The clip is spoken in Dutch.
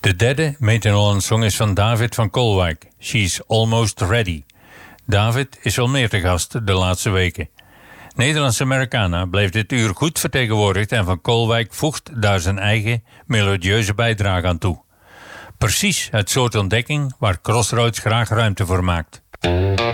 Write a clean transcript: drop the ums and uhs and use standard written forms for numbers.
De derde Made in Holland song is van David van Kolwijk. She's Almost Ready. David is wel meer te gast de laatste weken. Nederlandse Americana bleef dit uur goed vertegenwoordigd en Van Kolwijk voegt daar zijn eigen melodieuze bijdrage aan toe. Precies het soort ontdekking waar Crossroads graag ruimte voor maakt.